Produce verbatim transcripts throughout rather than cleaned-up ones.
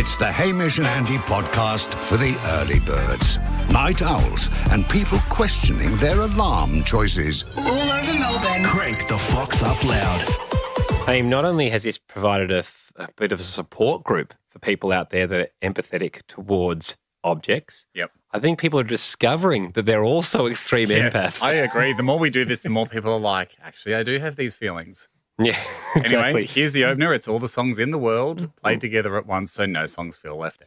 It's the Hamish and Andy podcast for the early birds, night owls, and people questioning their alarm choices. All over Melbourne. Crank the Fox up loud. Aim, not only has this provided a, a bit of a support group for people out there that are empathetic towards objects. Yep. I think people are discovering that they're also extreme Yeah, empaths. I agree. The more we do this, the more people are like, actually, I do have these feelings. Yeah, exactly. Anyway, here's the opener. It's all the songs in the world played together at once, so no songs feel left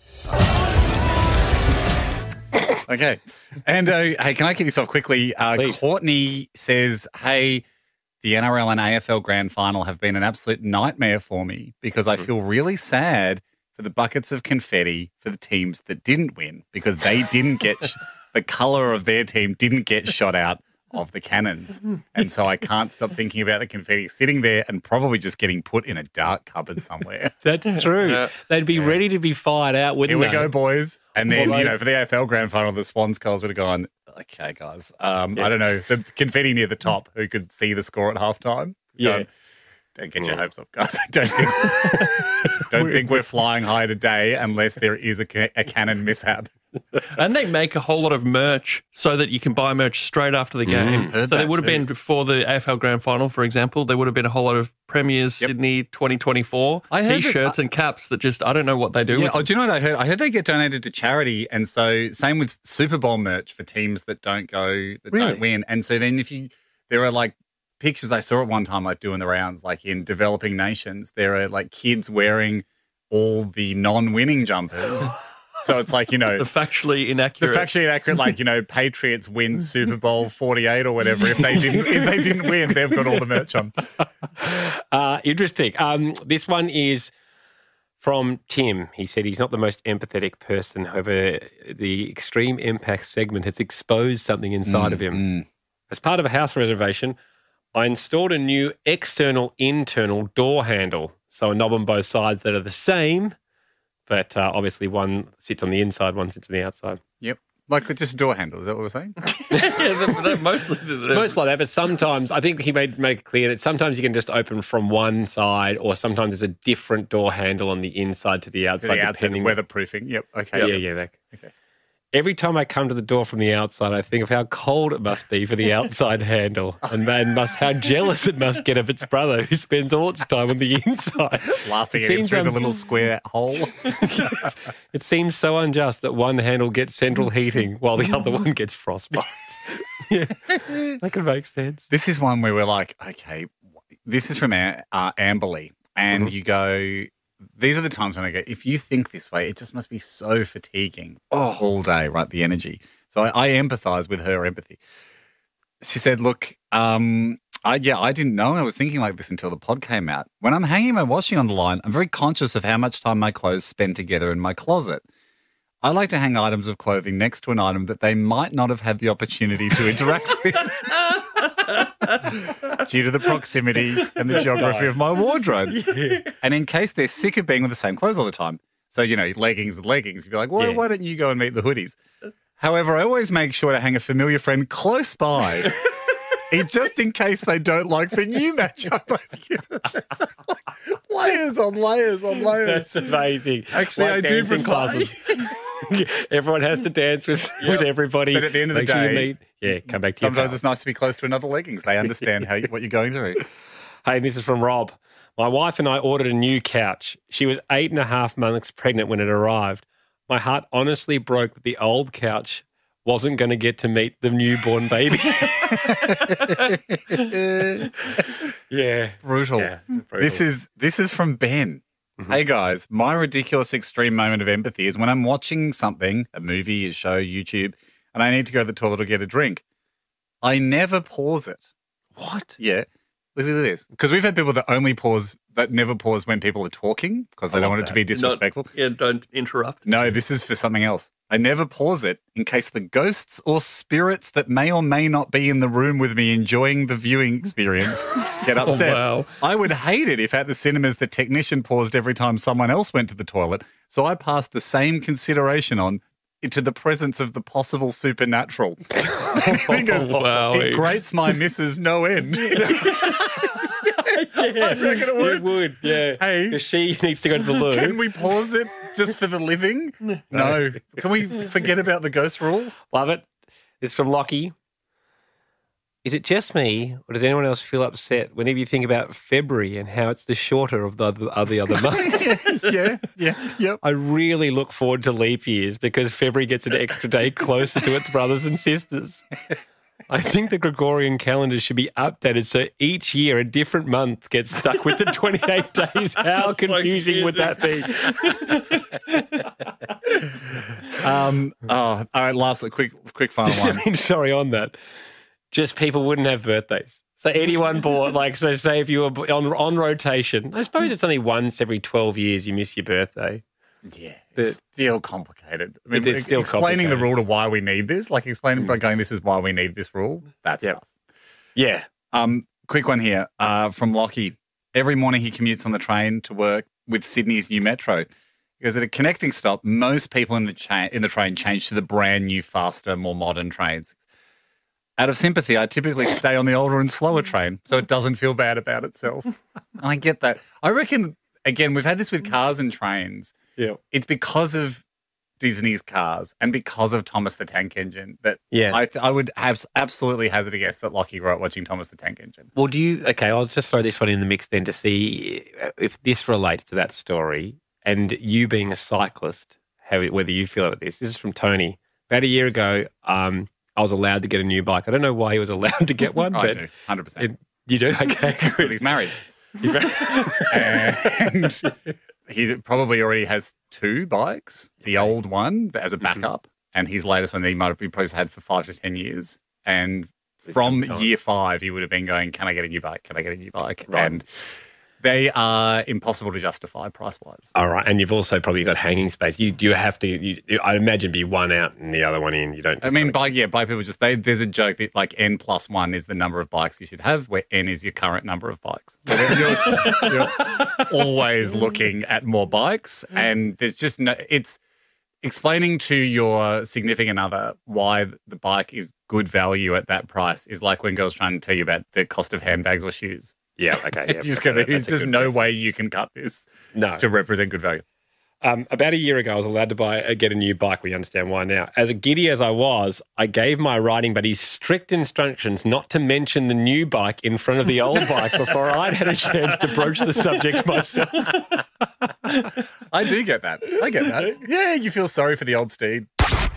out. Okay. And, uh, hey, can I kick this off quickly? Uh, Please. Courtney says, hey, the N R L and A F L grand final have been an absolute nightmare for me because I feel really sad for the buckets of confetti for the teams that didn't win because they didn't get sh- the colour of their team didn't get shot out of the cannons. And so I can't stop thinking about the confetti sitting there and probably just getting put in a dark cupboard somewhere. That's true. Yeah. They'd be ready to be fired out, wouldn't Here we they? go, boys. And then, Well, you they- know, for the A F L grand final, the Swans Skulls would have gone, okay, guys. Um, Yeah. I don't know. The confetti near the top who could see the score at halftime. Yeah. Gone, don't get your hopes up, guys. I don't think, don't think we're flying high today unless there is a, ca- a cannon mishap. And they make a whole lot of merch so that you can buy merch straight after the game. Mm, heard so there that would have too. been, before the A F L Grand Final, for example, there would have been a whole lot of Premiers Yep. Sydney twenty twenty-four I heard that- T-shirts and caps that just, I don't know what they do Yeah, with oh, do you know what I heard? I heard they get donated to charity, and so same with Super Bowl merch for teams that don't go, that Really? don't win. And so then if you, there are like pictures I saw at one time, like doing the rounds, like in developing nations, there are like kids wearing all the non-winning jumpers. So it's like, you know, the factually the inaccurate. factually inaccurate, like, you know, Patriots win Super Bowl forty-eight or whatever. If they didn't, if they didn't win, they've got all the merch on. Uh, interesting. Um, this one is from Tim. He said he's not the most empathetic person. However, the extreme impact segment has exposed something inside of him. As part of a house reservation, I installed a new external internal door handle. So a knob on both sides that are the same, but uh, obviously one sits on the inside, one sits on the outside. Yep. Like just a door handle. Is that what we're saying? yeah, they're, they're mostly they're, Most like that, but sometimes, I think he made make it clear that sometimes you can just open from one side or sometimes there's a different door handle on the inside to the To outside. the outside, depending- weatherproofing. Yep. Okay. Yeah, Yep. yeah, that. Okay. Every time I come to the door from the outside, I think of how cold it must be for the outside handle, and then must how jealous it must get of its brother who spends all its time on the inside. Laughing It at him seems through the un- little square hole. It seems so unjust that one handle gets central heating while the other one gets frostbite. Yeah, that could make sense. This is one where we're like, okay, this is from uh, Amberley. And you go, these are the times when I go, if you think this way, it just must be so fatiguing all day, right? The energy. So I, I empathize with her empathy. She said, look, um, I, yeah, I didn't know I was thinking like this until the pod came out. When I'm hanging my washing on the line, I'm very conscious of how much time my clothes spend together in my closet. I like to hang items of clothing next to an item that they might not have had the opportunity to interact with due to the proximity and the geography of my wardrobe. And in case they're sick of being with the same clothes all the time. So, you know, leggings and leggings. You'd be like, why, Yeah. why don't you go and meet the hoodies? However, I always make sure to hang a familiar friend close by. It, just in case they don't like the new matchup I've given them. Layers on layers on layers. That's amazing. Actually, I do dancing prefer- Everyone has to dance with, with everybody. But at the end of the Make sure you day- meet- yeah, come back to your Sometimes pal. it's nice to be close to another leggings. They understand how you, what you're going through. Hey, this is from Rob. My wife and I ordered a new couch. She was eight and a half months pregnant when it arrived. My heart honestly broke that the old couch wasn't going to get to meet the newborn baby. yeah. Brutal. Yeah, brutal. This is this is from Ben. Hey guys, my ridiculous extreme moment of empathy is when I'm watching something, a movie, a show, YouTube, and I need to go to the toilet or get a drink. I never pause it. What? Yeah. Listen to this. Because we've had people that only pause, that never pause when people are talking because they I don't love want it to be Not- disrespectful. yeah, don't interrupt. No, this is for something else. I never pause it in case the ghosts or spirits that may or may not be in the room with me enjoying the viewing experience get upset. wow. I would hate it if at the cinemas the technician paused every time someone else went to the toilet. So I passed the same consideration on to the presence of the possible supernatural. And he goes, Oh, wow. It grates my missus no end. I reckon it would. It would, yeah. Hey. Because she needs to go to the loo. Can we pause it just for the living? No. Can we forget about the ghost rule? Love it. It's from Lockie. Is it just me, or does anyone else feel upset whenever you think about February and how it's the shorter of the other, of the other months? Yeah, yeah, yep. I really look forward to leap years because February gets an extra day closer to its brothers and sisters. I think the Gregorian calendar should be updated so each year a different month gets stuck with the twenty-eight days. How confusing would that be? um, oh, all right, lastly, quick, quick final I one. mean, sorry, on that. Just people wouldn't have birthdays. So anyone born, like, so say if you were on on rotation, I suppose it's only once every twelve years you miss your birthday. Yeah, it's still complicated. I mean, It's still explaining the complicated. rule to why we need this, like explaining by going, this is why we need this rule, that's Yep. tough. Yeah. Um, quick one here uh, from Lockie. Every morning he commutes on the train to work with Sydney's new metro. Because at a connecting stop, most people in the cha- in the train change to the brand new, faster, more modern trains. Out of sympathy, I typically stay on the older and slower train, so it doesn't feel bad about itself. And I get that. I reckon, again, we've had this with cars and trains. Yeah. It's because of Disney's Cars and because of Thomas the Tank Engine that Yeah. I, I would have absolutely hazard a guess that Lockie grew up watching Thomas the Tank Engine. Well, do you, okay, I'll just throw this one in the mix then to see if this relates to that story and you being a cyclist, how whether you feel about this. This is from Tony. About a year ago, um, I was allowed to get a new bike. I don't know why he was allowed to get one, I but do, one hundred percent. it, you do? Okay, Because good. he's married. He's and he probably already has two bikes. The old one as a backup, and his latest one that he might have been probably had for five to ten years. And from comes time. year five, he would have been going, "Can I get a new bike? Can I get a new bike?" Right. And they are impossible to justify price wise. All right, and you've also probably got hanging space. You you have to. You, I imagine be one out and the other one in. You don't. I just mean, kinda- bike, yeah, bike people just, they, there's a joke that like N plus one is the number of bikes you should have, where N is your current number of bikes. So then you're, you're always looking at more bikes, and there's just no, it's explaining to your significant other why the bike is good value at that price is like when girls trying to tell you about the cost of handbags or shoes. yeah, okay, yeah. You just go, That's there's a just good no point. way you can cut this No. to represent good value. Um, about a year ago, I was allowed to buy uh, get a new bike. We understand why now. As giddy as I was, I gave my riding buddies strict instructions not to mention the new bike in front of the old bike before I'd had a chance to broach the subject myself. I do get that. I get that. Yeah, you feel sorry for the old steed.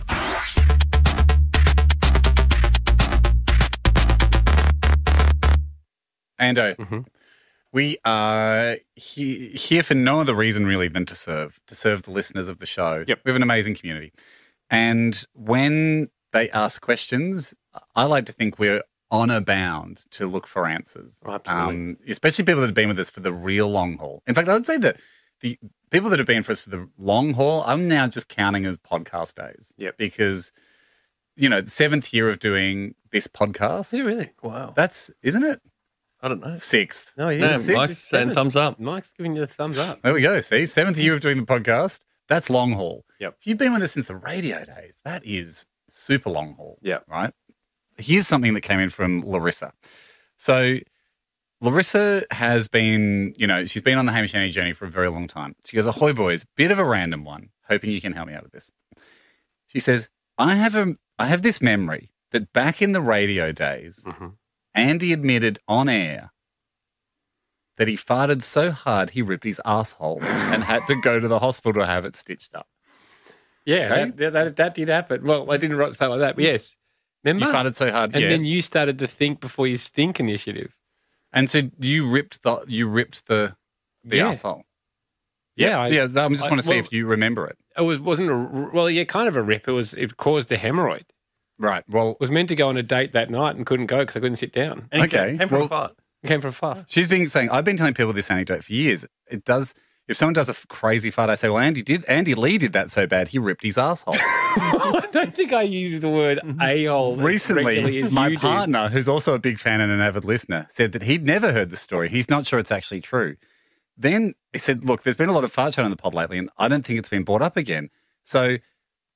Ando, Mm-hmm. we are he- here for no other reason really than to serve, to serve the listeners of the show. Yep. We have an amazing community. And when they ask questions, I like to think we're honor bound to look for answers. Absolutely. Um, especially people that have been with us for the real long haul. In fact, I would say that the people that have been for us for the long haul, I'm now just counting as podcast days. Yep. Because, you know, the seventh year of doing this podcast, Yeah, really. Wow. that's, isn't it? I don't know. Sixth. No, Yeah, he's six? Mike's saying thumbs up. Mike's giving you the thumbs up. There we go. See, seventh year of doing the podcast, that's long haul. Yep. If you've been with us since the radio days, that is super long haul. Yep. Right? Here's something that came in from Larissa. So Larissa has been, you know, she's been on the Hamish and Andy journey for a very long time. She goes, ahoy, boys, bit of a random one. Hoping you can help me out with this. She says, I have a, I have this memory that back in the radio days, Mhm. Andy admitted on air that he farted so hard he ripped his asshole and had to go to the hospital to have it stitched up. Yeah, Okay. that, that, that did happen. Well, I didn't write something like that, but yes. Remember? You farted so hard, and yeah. then you started the Think Before You Stink initiative. and so you ripped the you ripped the the Yeah. asshole. Yeah, I- yeah. I just I- want to see well- if you remember it. It was wasn't a well, yeah, kind of a rip. It was it caused a hemorrhoid. Right. Well, Was meant to go on a date that night and couldn't go because I couldn't sit down. And it Okay, came from well- a fart. It came from a fuff. she's been saying I've been telling people this anecdote for years. It does. If someone does a f- crazy fart, I say, "Well, Andy did. Andy Lee did that so bad he ripped his asshole." I don't think I used the word a-hole as regularly Recently, as my you did. partner, who's also a big fan and an avid listener, said that he'd never heard the story. He's not sure it's actually true. Then he said, look, there's been a lot of fart chat on the pod lately, and I don't think it's been brought up again. So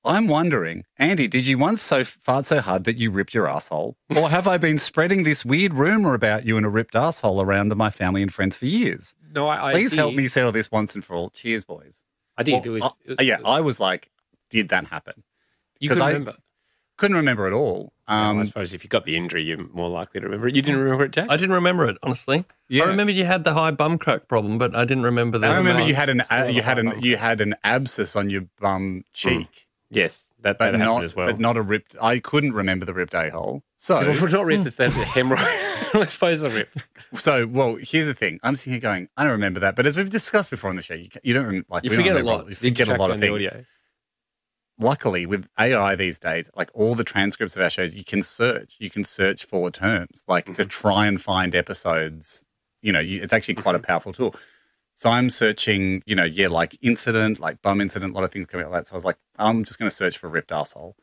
I'm wondering, Andy, did you once so fart so hard that you ripped your asshole? Or have I been spreading this weird rumor about you and a ripped asshole around to my family and friends for years? No, I, I Please did. help me settle this once and for all. Cheers, boys. I did. Well, it was, I- it was, yeah, it was- I was like, did that happen? you 'cause couldn't I- remember. Couldn't remember at all. Yeah, Um, well, I suppose if you got the injury, you're more likely to remember it. You didn't remember it, Jack? I didn't remember it, honestly. Yeah. I remember you had the high bum crack problem, but I didn't remember the I remember you amounts. had an Still uh, you a had high an bum. you had an abscess on your bum cheek, yes, that, but that happened not as well. but not a ripped. I couldn't remember the ripped a hole. So Well, we're not ripped, it's that hemorrhoid. I suppose the rip. so well. Here's the thing. I'm sitting here going, I don't remember that. But as we've discussed before on the show, you, ca- you don't rem- like You we don't forget a remember- lot. You forget a Track lot of down the things. audio. Luckily, with A I these days, like all the transcripts of our shows, you can search. You can search for terms, like Mm-hmm. to try and find episodes. You know, you, it's actually quite Mm-hmm. a powerful tool. So I'm searching, you know, yeah, like incident, like bum incident, a lot of things coming out like that. So I was like, I'm just going to search for ripped asshole.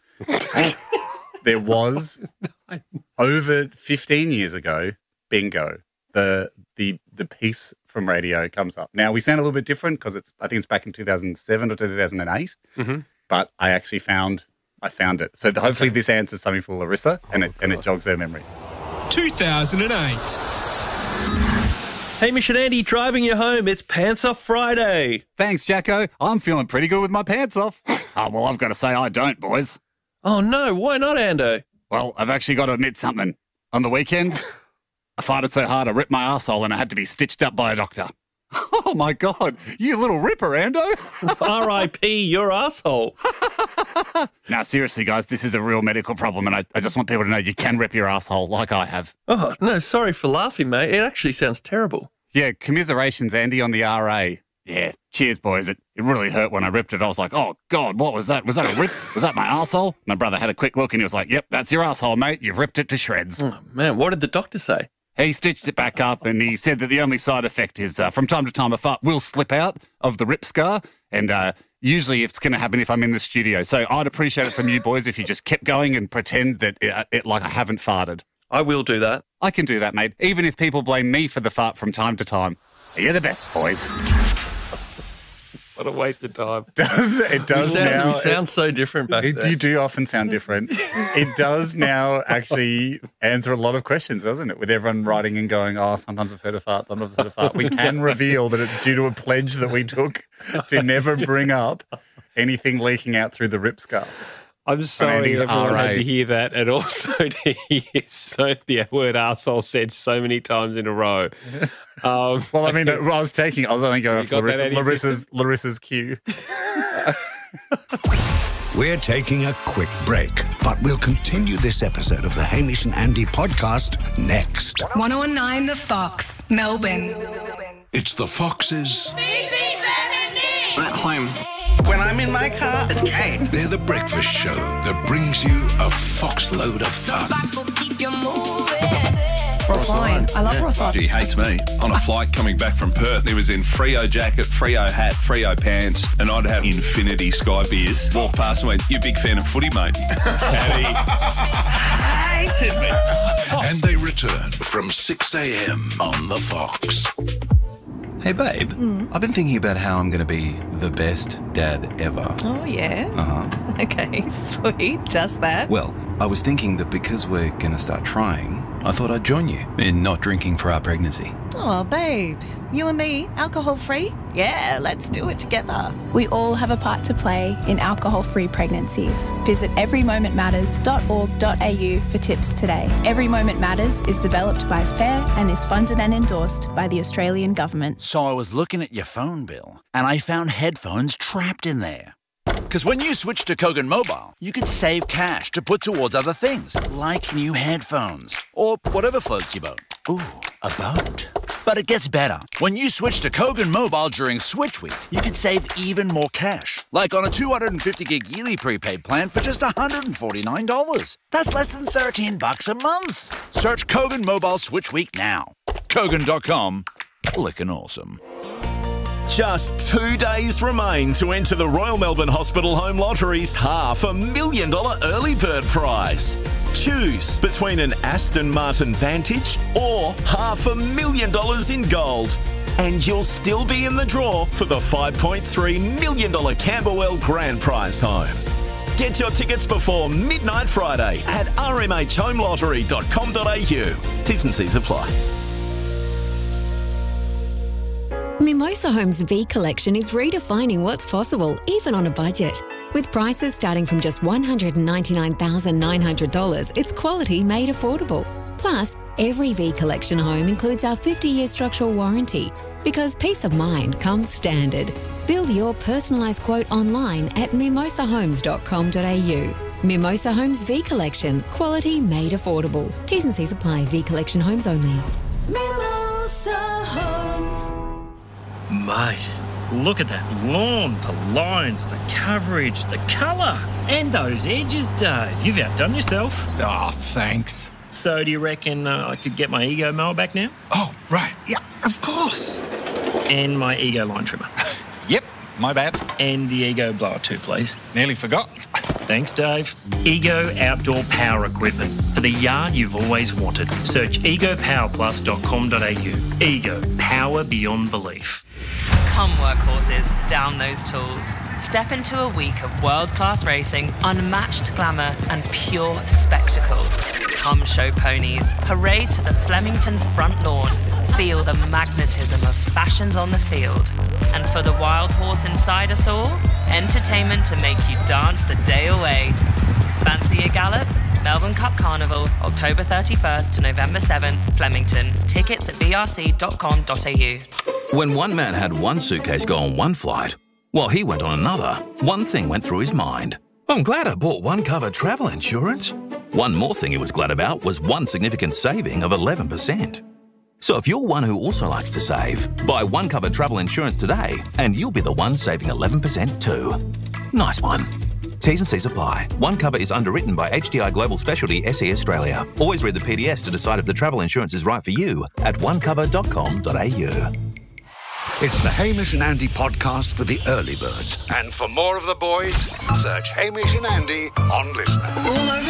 There was over fifteen years ago, bingo, the the the piece from radio comes up. Now we sound a little bit different because it's I think it's back in two thousand seven or two thousand eight. Mhm. But I actually found I found it. So hopefully this answers something for Larissa and it and it jogs her memory. two thousand eight. Hamish and Andy driving you home. It's Pants Off Friday. Thanks, Jacko. I'm feeling pretty good with my pants off. Oh, well, I've got to say I don't, boys. Oh, no. Why not, Ando? Well, I've actually got to admit something. On the weekend, I farted so hard I ripped my arsehole and I had to be stitched up by a doctor. Oh, my God. You little ripper, Ando. R I P your asshole. Now, seriously, guys, this is a real medical problem and I, I just want people to know you can rip your arsehole like I have. Oh, no, sorry for laughing, mate. It actually sounds terrible. Yeah, commiserations, Andy, on the R A. Yeah, cheers, boys. It, it really hurt when I ripped it. I was like, oh, God, what was that? Was that a rip? Was that my arsehole? My brother had a quick look and he was like, yep, that's your arsehole, mate. You've ripped it to shreds. Oh, man, what did the doctor say? He stitched it back up and he said that the only side effect is uh, from time to time a fart will slip out of the rip scar and uh, usually it's going to happen if I'm in the studio. So I'd appreciate it from you boys if you just kept going and pretend that it, it like I haven't farted. I will do that. I can do that, mate, even if people blame me for the fart from time to time. You're the best, boys. What a waste of time. Does it does we sound, now? we sound so different back it, then. you do often sound different. It does now actually answer a lot of questions, doesn't it? With everyone writing and going, oh, sometimes I've heard a fart, sometimes I've heard a fart. We can reveal that it's due to a pledge that we took to never bring up anything leaking out through the rip scar. I'm sorry Andy's everyone R A. had to hear that and also to hear so the word arsehole said so many times in a row. Um, Well, I mean, I was taking, I was only going You off got that Larissa, Andy's Larissa's, Larissa's cue. We're taking a quick break, but we'll continue this episode of the Hamish and Andy podcast next. one oh one point nine The Fox, Melbourne. It's the Foxes. At home. When I'm in my car, it's great. They're the breakfast show that brings you a fox load of fun. Ross Lyon. I love Ross Lyon. He hates me. On a flight coming back from Perth, he was in Freo jacket, Freo hat, Freo pants, and I'd have Infinity Sky beers. Walked past and went, "You a big fan of footy, mate?" And he hated me. And they return from six a.m. on the Fox. Hey, babe, I've been thinking about how I'm going to be the best dad ever. Oh, yeah? Uh-huh. Okay, sweet. Just that. Well, I was thinking that because we're going to start trying, I thought I'd join you in not drinking for our pregnancy. Oh, babe. You and me, alcohol-free? Yeah, let's do it together. We all have a part to play in alcohol-free pregnancies. Visit every moment matters dot org dot a u for tips today. Every Moment Matters is developed by FAIR and is funded and endorsed by the Australian Government. So I was looking at your phone bill and I found headphones trapped in there. Because when you switch to Kogan Mobile, you can save cash to put towards other things, like new headphones or whatever floats your boat. Ooh, a boat. But it gets better. When you switch to Kogan Mobile during Switch Week, you can save even more cash. Like on a two hundred fifty gig yearly prepaid plan for just one hundred forty-nine dollars. That's less than thirteen bucks a month. Search Kogan Mobile Switch Week now. Kogan dot com. Lickin' awesome. Just two days remain to enter the Royal Melbourne Hospital Home Lottery's half a million dollar early bird prize. Choose between an Aston Martin Vantage or half a million dollars in gold. And you'll still be in the draw for the five point three million dollars Camberwell Grand Prize home. Get your tickets before midnight Friday at r m h home lottery dot com dot a u. T's and C's apply. Mimosa Homes V Collection is redefining what's possible, even on a budget. With prices starting from just one hundred ninety-nine thousand nine hundred dollars, it's quality made affordable. Plus, every V Collection home includes our fifty-year structural warranty, because peace of mind comes standard. Build your personalised quote online at mimosa homes dot com dot a u. Mimosa Homes V Collection, quality made affordable. T's and C's apply. V Collection homes only. Mimosa Homes. Mate, look at that lawn, the lines, the coverage, the colour, and those edges, Dave. You've outdone yourself. Oh, thanks. So do you reckon uh, I could get my Ego mower back now? Oh, right. Yeah, of course. And my Ego line trimmer. Yep, my bad. And the Ego blower too, please. Nearly forgot. Thanks, Dave. Ego Outdoor Power Equipment. For the yard you've always wanted. Search ego power plus dot com dot a u. Ego. Power beyond belief. Come workhorses, down those tools. Step into a week of world-class racing, unmatched glamour and pure spectacle. Come show ponies, parade to the Flemington front lawn, feel the magnetism of fashions on the field. And for the wild horse inside us all, entertainment to make you dance the day away. Fancy a gallop? Melbourne Cup Carnival, October thirty-first to November seventh, Flemington. Tickets at b r c dot com dot a u. When one man had one suitcase go on one flight, while he went on another, one thing went through his mind. I'm glad I bought One Cover travel insurance. One more thing he was glad about was one significant saving of eleven percent. So if you're one who also likes to save, buy One Cover travel insurance today and you'll be the one saving eleven percent too. Nice one. T's and C's apply. One Cover is underwritten by H D I Global Specialty S E Australia. Always read the P D S to decide if the travel insurance is right for you at one cover dot com dot a u. It's the Hamish and Andy podcast for the early birds. And for more of the boys, search Hamish and Andy on Listener. All over